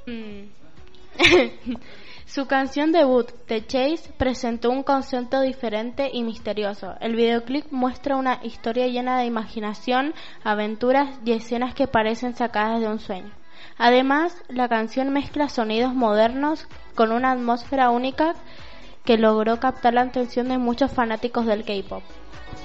Mm. Su canción debut, The Chase, presentó un concepto diferente y misterioso. El videoclip muestra una historia llena de imaginación, aventuras y escenas que parecen sacadas de un sueño. Además, la canción mezcla sonidos modernos con una atmósfera única que logró captar la atención de muchos fanáticos del K-pop.